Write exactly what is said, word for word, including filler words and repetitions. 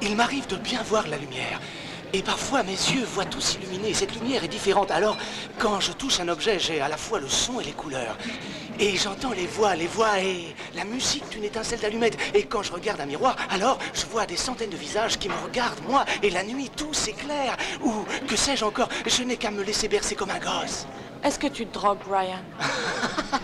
Il m'arrive de bien voir la lumière. Et parfois, mes yeux voient tout s'illuminer. Cette lumière est différente. Alors, quand je touche un objet, j'ai à la fois le son et les couleurs. Et j'entends les voix, les voix et la musique d'une étincelle d'allumette. Et quand je regarde un miroir, alors je vois des centaines de visages qui me regardent, moi. Et la nuit, tout s'éclaire. Ou que sais-je encore, je n'ai qu'à me laisser bercer comme un gosse. Est-ce que tu te drogues, Brian?